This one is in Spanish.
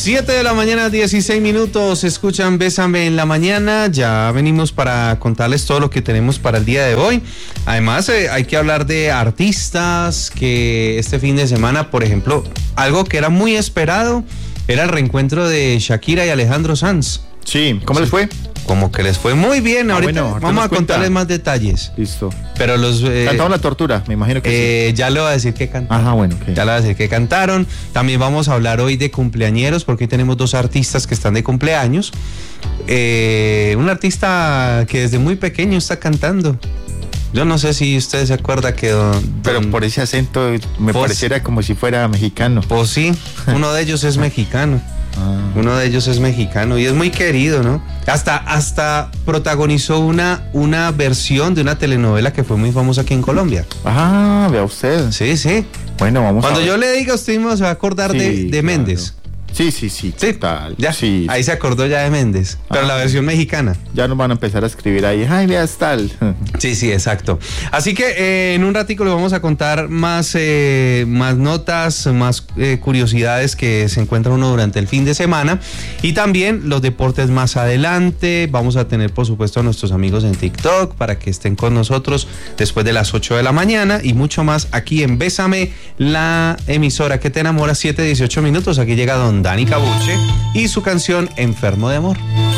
7 de la mañana, 16 minutos, escuchan Bésame en la mañana. Ya venimos para contarles todo lo que tenemos para el día de hoy. Además, hay que hablar de artistas que este fin de semana, por ejemplo, algo que era muy esperado, era el reencuentro de Shakira y Alejandro Sanz. Sí, ¿cómo les fue? Como que les fue muy bien. Ahorita bueno, vamos a contarles más detalles. Listo. Pero los cantaron La Tortura, me imagino que sí. Ya le voy a decir que cantaron. Ajá, bueno. Okay. Ya le voy a decir que cantaron. También vamos a hablar hoy de cumpleañeros, porque hoy tenemos dos artistas que están de cumpleaños. Un artista que desde muy pequeño está cantando. Yo no sé si usted se acuerda que pero por ese acento me pareciera como si fuera mexicano. Pues sí, uno de ellos es mexicano. Uno de ellos es mexicano y es muy querido, ¿no? Hasta protagonizó una versión de una telenovela que fue muy famosa aquí en Colombia. Ah, vea usted. Sí, sí. Bueno, vamos Cuando a ver. yo le diga, usted mismo se va a acordar Sí, de Méndez. Sí, total. Ya, sí. ahí se acordó ya de Méndez, pero la versión mexicana. Ya nos van a empezar a escribir ahí, ay, vea, es tal. Sí, exacto. Así que en un ratico le vamos a contar más notas, más curiosidades que se encuentra uno durante el fin de semana, y también los deportes más adelante. Vamos a tener, por supuesto, a nuestros amigos en TikTok para que estén con nosotros después de las 8 de la mañana y mucho más aquí en Bésame, la emisora que te enamora. 7:18 minutos. Aquí llega don Dani Cabuche y su canción Enfermo de Amor.